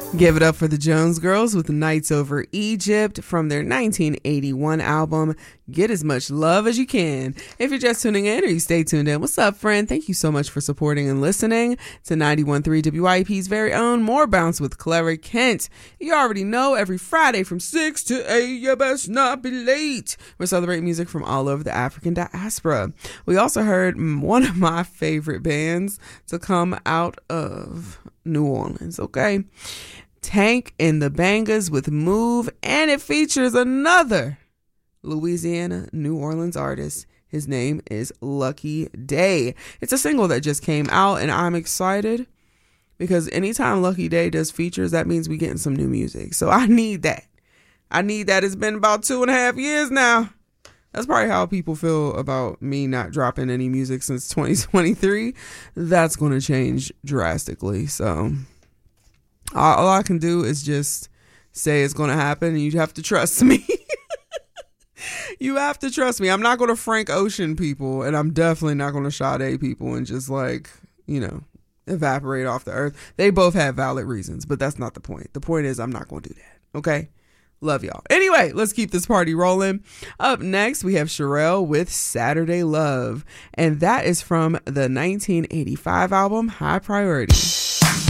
Give it up for the Jones Girls with Nights Over Egypt from their 1981 album, Get As Much Love As You Can. If you're just tuning in or you stay tuned in, what's up, friend? Thank you so much for supporting and listening to 91.3 WYEP's very own More Bounce with Clara Kent. You already know every Friday from 6 to 8, you best not be late. We're celebrating music from all over the African diaspora. We also heard one of my favorite bands to come out of New Orleans, okay? Tank and the Bangas with Move, and it features another Louisiana, New Orleans artist. His name is Lucky Daye. It's a single that just came out, and I'm excited because anytime Lucky Daye does features, that means we getting some new music. So I need that. It's been about 2.5 years now. That's probably how people feel about me not dropping any music since 2023. That's going to change drastically. So all I can do is just say it's going to happen, and you have to trust me. You have to trust me. I'm not going to Frank Ocean people, and I'm definitely not going to Sade people and just evaporate off the earth. They both have valid reasons, but that's not the point. The point is I'm not going to do that. Okay? Love y'all. Anyway, let's keep this party rolling. Up next, we have Cherrelle with Saturday Love, and that is from the 1985 album High Priority.